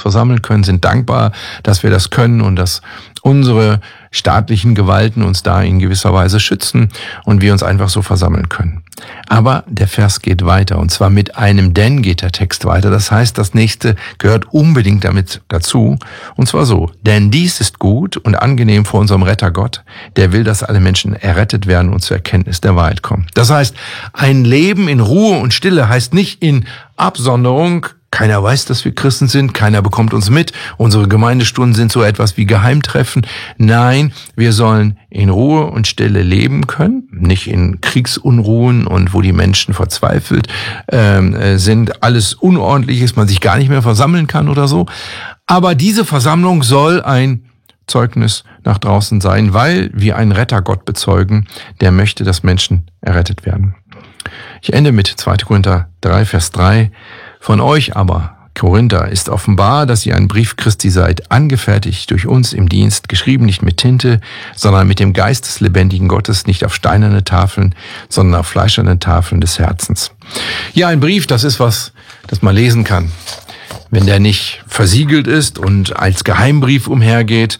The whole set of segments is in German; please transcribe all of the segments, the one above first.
versammeln können, sind dankbar, dass wir das können und dass unsere staatlichen Gewalten uns da in gewisser Weise schützen und wir uns einfach so versammeln können. Aber der Vers geht weiter, und zwar mit einem Denn geht der Text weiter. Das heißt, das nächste gehört unbedingt damit dazu, und zwar so: Denn dies ist gut und angenehm vor unserem Retter Gott, der will, dass alle Menschen errettet werden und zur Erkenntnis der Wahrheit kommen. Das heißt, ein Leben in Ruhe und Stille heißt nicht in Absonderung. Keiner weiß, dass wir Christen sind, keiner bekommt uns mit. Unsere Gemeindestunden sind so etwas wie Geheimtreffen. Nein, wir sollen in Ruhe und Stille leben können, nicht in Kriegsunruhen und wo die Menschen verzweifelt sind, alles unordentlich ist, man sich gar nicht mehr versammeln kann oder so. Aber diese Versammlung soll ein Zeugnis nach draußen sein, weil wir einen Rettergott bezeugen, der möchte, dass Menschen errettet werden. Ich ende mit 2. Korinther 3, Vers 3. Von euch aber, Korinther, ist offenbar, dass ihr ein Brief Christi seid, angefertigt durch uns im Dienst, geschrieben nicht mit Tinte, sondern mit dem Geist des lebendigen Gottes, nicht auf steinerne Tafeln, sondern auf fleischerne Tafeln des Herzens. Ja, ein Brief, das ist was, das man lesen kann. Wenn der nicht versiegelt ist und als Geheimbrief umhergeht,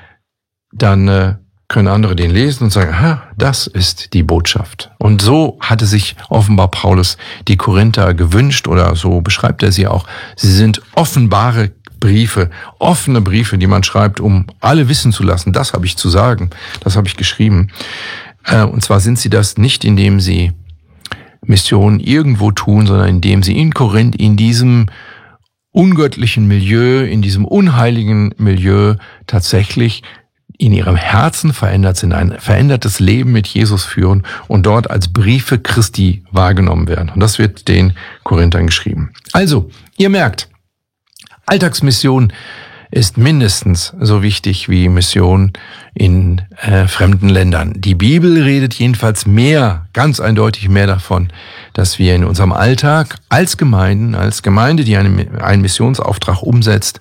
dann können andere den lesen und sagen, aha, das ist die Botschaft. Und so hatte sich offenbar Paulus die Korinther gewünscht, oder so beschreibt er sie auch. Sie sind offenbare Briefe, offene Briefe, die man schreibt, um alle wissen zu lassen. Das habe ich zu sagen, das habe ich geschrieben. Und zwar sind sie das nicht, indem sie Mission irgendwo tun, sondern indem sie in Korinth, in diesem ungöttlichen Milieu, in diesem unheiligen Milieu tatsächlich in ihrem Herzen verändert sind, ein verändertes Leben mit Jesus führen und dort als Briefe Christi wahrgenommen werden. Und das wird den Korinthern geschrieben. Also, ihr merkt, Alltagsmission ist mindestens so wichtig wie Mission in fremden Ländern. Die Bibel redet jedenfalls mehr, ganz eindeutig mehr davon, dass wir in unserem Alltag als Gemeinde, die einen Missionsauftrag umsetzt,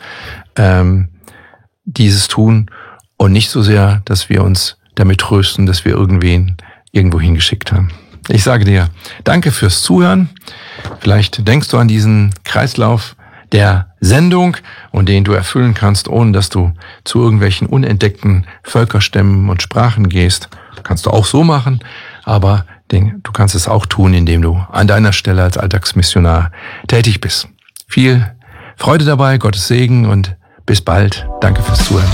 dieses tun, und nicht so sehr, dass wir uns damit trösten, dass wir irgendwen irgendwo hingeschickt haben. Ich sage dir, danke fürs Zuhören. Vielleicht denkst du an diesen Kreislauf der Sendung und den du erfüllen kannst, ohne dass du zu irgendwelchen unentdeckten Völkerstämmen und Sprachen gehst. Kannst du auch so machen, aber du kannst es auch tun, indem du an deiner Stelle als Alltagsmissionar tätig bist. Viel Freude dabei, Gottes Segen und bis bald. Danke fürs Zuhören.